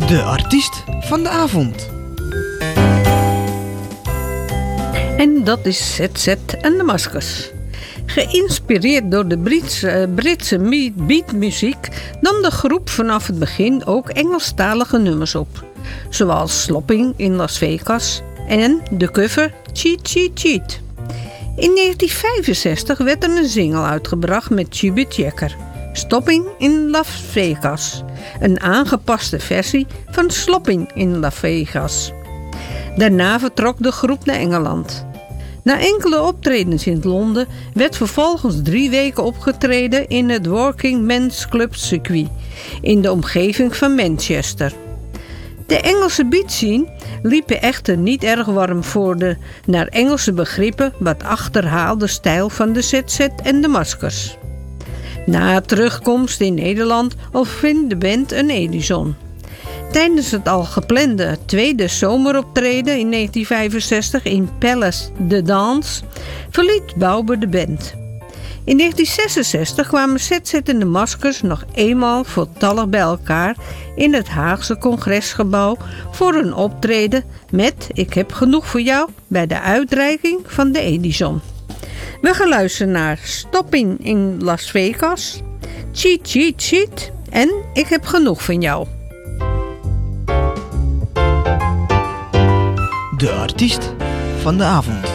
De artiest van de avond. En dat is ZZ en de Maskers. Geïnspireerd door de Britse beatmuziek nam de groep vanaf het begin ook Engelstalige nummers op. Zoals Slopping in Las Vegas en de cover Cheat Cheat Cheat. In 1965 werd er een single uitgebracht met Chubby Checker, Stopping in Las Vegas. Een aangepaste versie van Slopping in Las Vegas. Daarna vertrok de groep naar Engeland. Na enkele optredens in Londen werd vervolgens 3 weken opgetreden in het Working Men's Club circuit in de omgeving van Manchester. De Engelse beatscene liep echter niet erg warm voor de, naar Engelse begrippen, wat achterhaalde stijl van de ZZ en de Maskers. Na terugkomst in Nederland ontving de band een Edison. Tijdens het al geplande tweede zomeroptreden in 1965 in Palace de Dance verliet Bouber de band. In 1966 kwamen ZZ en de Maskers nog eenmaal voltallig bij elkaar in het Haagse Congresgebouw voor een optreden met Ik heb genoeg voor jou bij de uitreiking van de Edison. We gaan luisteren naar Stopping in Las Vegas, Cheat Cheat Cheat en Ik heb genoeg van jou. De artiest van de avond.